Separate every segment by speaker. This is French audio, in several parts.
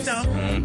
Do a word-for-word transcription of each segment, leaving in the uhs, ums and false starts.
Speaker 1: Ah,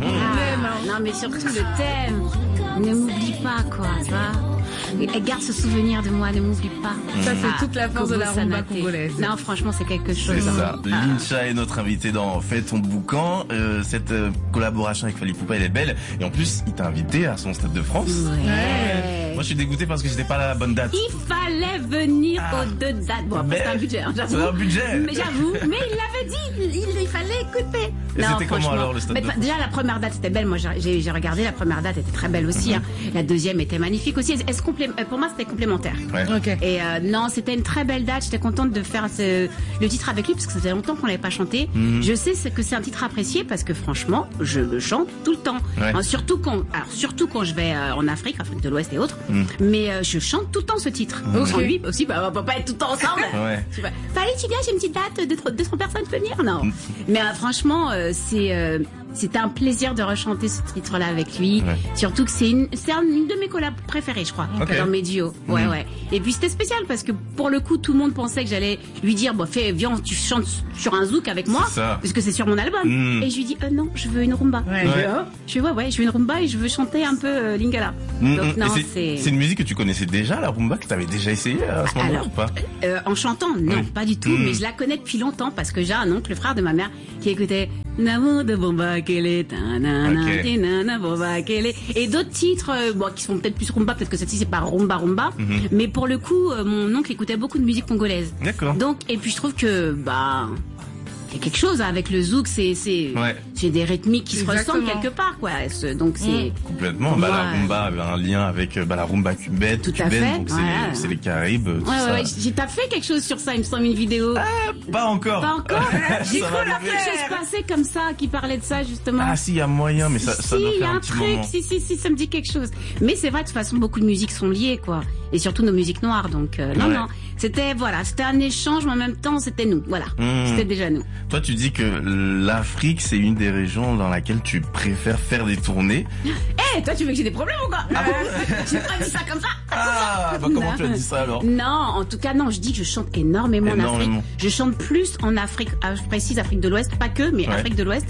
Speaker 2: non, mais surtout le thème. Ne m'oublie pas, quoi, ça. Et garde ce souvenir de moi, ne m'oublie pas.
Speaker 1: Ça, c'est
Speaker 2: Ah,
Speaker 1: toute la force de la
Speaker 2: Kobo
Speaker 1: rumba
Speaker 2: Sanate.
Speaker 1: congolaise.
Speaker 2: Non, franchement, c'est quelque chose.
Speaker 3: C'est ça.
Speaker 2: hein.
Speaker 3: Lincha est notre invité dans Fais ton boucan. Euh, cette euh, collaboration avec Fally Ipupa, elle est belle. Et en plus, il t'a invité à son Stade de France.
Speaker 2: Ouais.
Speaker 1: Ouais.
Speaker 3: Moi, je suis dégoûté parce que j'étais pas à la bonne date.
Speaker 2: Il fallait venir
Speaker 3: Ah.
Speaker 2: aux deux dates. Bon, après,
Speaker 3: Mais-
Speaker 2: c'est un budget, hein, j'avoue.
Speaker 3: C'est un budget.
Speaker 2: Mais j'avoue, mais il l'avait dit, il, il fallait écouter.
Speaker 3: Et
Speaker 2: Non,
Speaker 3: c'était comment
Speaker 2: franchement.
Speaker 3: alors, le Stade
Speaker 2: Mais
Speaker 3: de
Speaker 2: pas-
Speaker 3: France?
Speaker 2: Déjà, la première date, c'était belle. Moi, j'ai- j'ai j'ai regardé, la première date était très belle aussi. hein. La deuxième était magnifique aussi. Est-ce complé- euh, Pour moi, c'était complémentaire.
Speaker 3: Ouais.
Speaker 1: Ok.
Speaker 2: Et euh, non, c'était une très belle date. J'étais contente de faire ce, le titre avec lui parce que ça faisait longtemps qu'on l'avait pas chanté.
Speaker 3: Mhm.
Speaker 2: Je sais c'est que c'est un titre apprécié parce que franchement, je le chante tout le temps.
Speaker 3: Ouais.
Speaker 2: Hein, surtout quand, alors surtout quand je vais euh, en Afrique, Afrique de l'Ouest et autres.
Speaker 3: Mhm.
Speaker 2: Mais euh, je chante tout le temps ce titre.
Speaker 1: Ok.
Speaker 2: Sans lui aussi, bah, on peut pas être tout le temps ensemble.
Speaker 3: Ouais.
Speaker 2: Tu vois, Fallait, tu viens, j'ai une petite date, deux deux cents personnes peuvent venir. Non. Mais euh, franchement, euh, c'est euh, c'était un plaisir de rechanter ce titre-là avec lui.
Speaker 3: Ouais.
Speaker 2: Surtout que c'est une, c'est un- une de mes collabs préférées, je crois,
Speaker 3: Ok.
Speaker 2: dans mes duos. Ouais,
Speaker 3: Mhm.
Speaker 2: ouais. Et puis c'était spécial parce que pour le coup, tout le monde pensait que j'allais lui dire, bon, fais, viens, tu chantes sur un zouk avec moi,
Speaker 3: C'est ça.
Speaker 2: parce que c'est sur mon album.
Speaker 3: Mhm.
Speaker 2: Et je lui dis, euh, non, je veux une rumba.
Speaker 1: Ouais.
Speaker 2: Je,
Speaker 3: Ouais.
Speaker 2: dis, oh. Je fais, ouais, ouais, je veux une rumba et je veux chanter un peu euh, Lingala.
Speaker 3: Mm,
Speaker 2: Donc
Speaker 3: mm.
Speaker 2: non,
Speaker 3: Et c'est
Speaker 2: c'est.
Speaker 3: c'est une musique que tu connaissais déjà, la rumba, que t'avais déjà essayé à ce moment-là
Speaker 2: Alors,
Speaker 3: ou pas?
Speaker 2: Euh, en chantant, non,
Speaker 3: Oui.
Speaker 2: pas du tout,
Speaker 3: Mm.
Speaker 2: mais je la connais depuis longtemps parce que j'ai un oncle, le frère de ma mère, qui écoutait Namo de Bomba Kele, tanana,
Speaker 3: Ok.
Speaker 2: tinana, Bomba Kele, et d'autres titres, euh, bon, qui sont peut-être plus rumba, peut-être que celle-ci c'est pas rumba rumba,
Speaker 3: Mhm.
Speaker 2: mais pour le coup, euh, mon oncle écoutait beaucoup de musique congolaise.
Speaker 3: D'accord.
Speaker 2: Donc, et puis je trouve que, bah, il y a quelque chose hein, avec le zouk, c'est, c'est,
Speaker 3: Ouais.
Speaker 2: c'est des rythmiques qui se
Speaker 1: Exactement.
Speaker 2: ressemblent quelque part, quoi. Ce- Donc c'est,
Speaker 3: Complètement.
Speaker 2: Pour
Speaker 3: Bah,
Speaker 2: moi,
Speaker 3: la rumba avait un lien avec euh, bah, la rumba cubaine,
Speaker 2: Tout à
Speaker 3: cubaine,
Speaker 2: fait,
Speaker 3: donc c'est
Speaker 2: voilà.
Speaker 3: les, c'est les Caraïbes, tout
Speaker 2: ouais,
Speaker 3: ça.
Speaker 2: ouais, ouais, j'ai t'as fait quelque chose sur ça, il me semble, une vidéo.
Speaker 3: Pas encore.
Speaker 2: Pas encore. J'ai
Speaker 3: Ça
Speaker 2: cru
Speaker 3: va
Speaker 2: la
Speaker 3: arriver.
Speaker 2: quelque chose passer comme ça, qui parlait de ça justement.
Speaker 3: Ah si, il y a moyen, mais ça,
Speaker 2: si,
Speaker 3: ça doit
Speaker 2: il y
Speaker 3: faire
Speaker 2: a
Speaker 3: un
Speaker 2: un
Speaker 3: petit
Speaker 2: truc,
Speaker 3: moment.
Speaker 2: si, si, si, ça me dit quelque chose. Mais c'est vrai, de toute façon, beaucoup de musiques sont liées, quoi. Et surtout nos musiques noires, donc euh, non,
Speaker 3: Ouais.
Speaker 2: non. C'était, voilà, c'était un échange, mais en même temps, c'était nous, voilà.
Speaker 3: Mmh.
Speaker 2: C'était déjà nous.
Speaker 3: Toi, tu dis que l'Afrique, c'est une des régions dans laquelle tu préfères faire des tournées.
Speaker 2: Eh, toi, tu veux que j'ai des problèmes ou quoi? J'ai pas dit ça comme ça.
Speaker 3: Ah, bah, comment
Speaker 2: Non.
Speaker 3: tu as dit ça alors?
Speaker 2: Non, en tout cas, non, je dis que je chante énormément, en
Speaker 3: Énormément.
Speaker 2: Afrique. Je chante plus en Afrique, ah, je précise Afrique de l'Ouest, pas que, mais
Speaker 3: Ouais.
Speaker 2: Afrique de l'Ouest,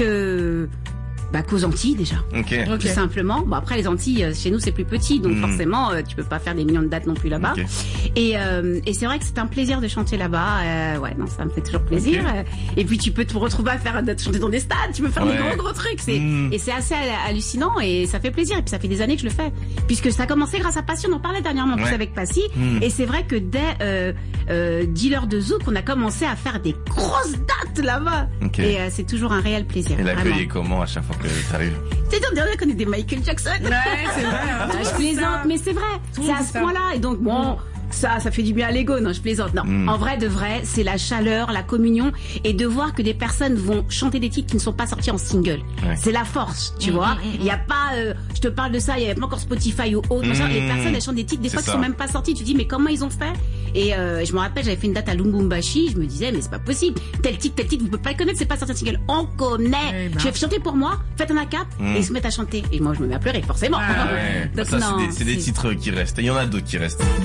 Speaker 2: que, bah, qu'aux Antilles, déjà.
Speaker 3: Ok.
Speaker 1: Ok.
Speaker 2: Tout simplement. Bon, après, les Antilles, euh, chez nous, c'est plus petit, donc
Speaker 3: Mm.
Speaker 2: forcément, euh, tu peux pas faire des millions de dates non plus là-bas.
Speaker 3: Ok.
Speaker 2: Et, euh, et c'est vrai que c'est un plaisir de chanter là-bas. Euh, ouais, non, ça me fait toujours plaisir.
Speaker 3: Ok.
Speaker 2: Euh, Et puis, tu peux te retrouver à faire, de chanter dans des stades, tu peux faire
Speaker 3: Ouais.
Speaker 2: des gros, gros trucs. C'est,
Speaker 3: Mm.
Speaker 2: Et c'est assez hal- hallucinant et ça fait plaisir. Et puis, ça fait des années que je le fais. Puisque ça a commencé grâce à Passy, on en parlait dernièrement en plus
Speaker 3: Ouais.
Speaker 2: avec Passy.
Speaker 3: Mm.
Speaker 2: Et c'est vrai que dès euh, euh, Dealer de Zouk, on a commencé à faire des grosses dates là-bas.
Speaker 3: Ok.
Speaker 2: Et euh, c'est toujours un réel plaisir.
Speaker 3: Et l'accueil
Speaker 2: vraiment.
Speaker 3: est comment à chaque fois que tu arrives?
Speaker 2: C'est on dirait qu'on est des Michael Jackson.
Speaker 1: Ouais, c'est vrai. hein.
Speaker 2: Ah, je plaisante, mais c'est vrai.
Speaker 1: Tout
Speaker 2: C'est à
Speaker 1: dit
Speaker 2: ce
Speaker 1: ça.
Speaker 2: point-là. Et donc, bon, ça, ça fait du bien à l'ego. Non, je plaisante. Non,
Speaker 3: Mm.
Speaker 2: en vrai, de vrai, c'est la chaleur, la communion et de voir que des personnes vont chanter des titres qui ne sont pas sortis en single.
Speaker 3: Ouais.
Speaker 2: C'est la force, tu
Speaker 1: Mm,
Speaker 2: vois.
Speaker 1: mm,
Speaker 2: Il y a pas, euh, je te parle de ça, il y avait pas encore Spotify ou autre. machin.
Speaker 3: Mm.
Speaker 2: Les personnes, elles chantent des titres des
Speaker 3: C'est
Speaker 2: fois qui
Speaker 3: ça.
Speaker 2: sont même pas sortis. Tu dis, mais comment ils ont fait? Et euh, je me rappelle, j'avais fait une date à Lubumbashi. Je me disais, mais c'est pas possible. Tel titre, tel titre, vous pouvez pas le connaître, c'est pas sorti en single. On connaît.
Speaker 1: Eh ben.
Speaker 2: Je vais chanter pour moi. Faites un cap
Speaker 3: Mm.
Speaker 2: et ils se mettent à chanter. Et moi, je me mets à pleurer, forcément.
Speaker 1: Ah
Speaker 3: Ouais. Bah,
Speaker 2: Donc
Speaker 3: ça,
Speaker 2: non,
Speaker 3: c'est des, c'est des
Speaker 2: c'est-
Speaker 3: titres qui restent. Et il y en a d'autres qui restent.